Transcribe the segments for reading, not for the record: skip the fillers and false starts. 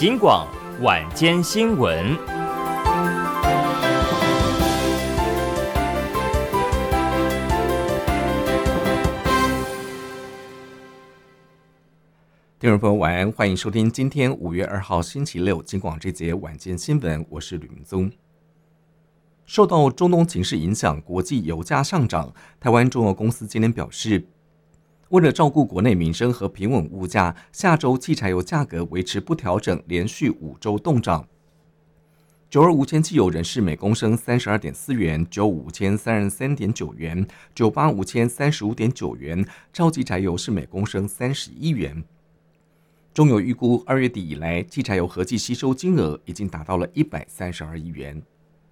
警广晚间新闻。 听众朋友晚安，欢迎收听今天5月2号星期六警广这节晚间新闻，我是吕明宗。受到中东情势影响，国际油价上涨，台湾中油公司今天表示，为了照顾国内民生和平稳物价，下周汽柴油价格维持不调整，连续5周冻涨。92无铅汽油仍是每公升 32.4 元，95无铅 33.9 元，98无铅 35.9 元，超级柴油是每公升31元。中油预估2月底以来，汽柴油合计吸收金额已经达到了132亿元。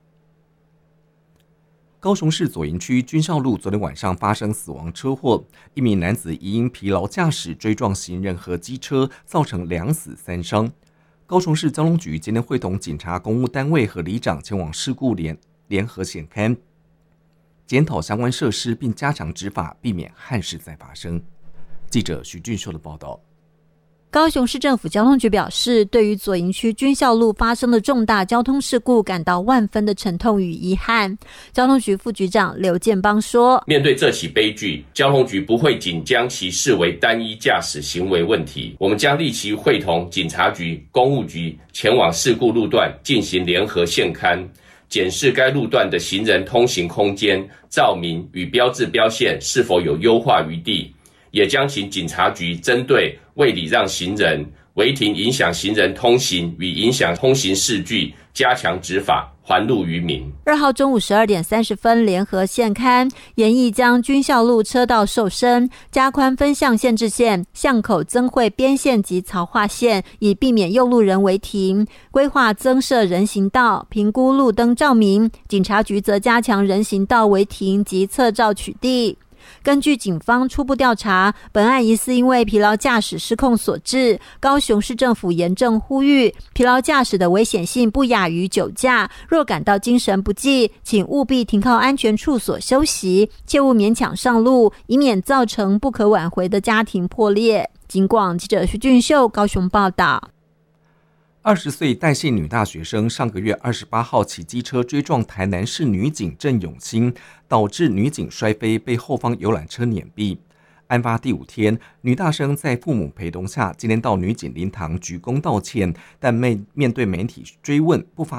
高雄市左营区军校路昨天晚上发生死亡车祸，一名男子疑因疲劳驾驶追撞行人和机车，造成2死3伤。高雄市交通局今天会同警察、公务单位和里长前往事故联合现勘，检讨相关设施，并加强执法，避免憾事再发生。记者徐俊秀的报道。 高雄市政府交通局表示，对于左营区军校路发生的重大交通事故感到万分的沉痛与遗憾。交通局副局长刘建邦说， 面对这起悲剧，交通局不会仅将其视为单一驾驶行为问题，我们将立即会同警察局、公务局前往事故路段进行联合现勘，检视该路段的行人通行空间、照明与标志标线是否有优化余地，也将请警察局针对未礼让行人、违停影响行人通行与影响通行事据加强执法，还路于民。 2号中午12点30分联合现勘，研议将军校路车道瘦身，加宽分向限制线，巷口增绘边线及槽化线，以避免诱路人违停，规划增设人行道，评估路灯照明。警察局则加强人行道违停及侧照取缔。根据警方初步调查，本案疑似因为疲劳驾驶失控所致。高雄市政府严正呼吁，疲劳驾驶的危险性不亚于酒驾，若感到精神不济，请务必停靠安全处所休息，切勿勉强上路，以免造成不可挽回的家庭破裂。警广记者徐俊秀高雄报道。 20岁戴姓女大学生上个月28号骑机车追撞台南市女警郑永欣，导致女警摔飞，被后方游览车碾毙。案发第5天，女大生在父母陪同下，今天到女警灵堂鞠躬道歉，但面对媒体追问，不发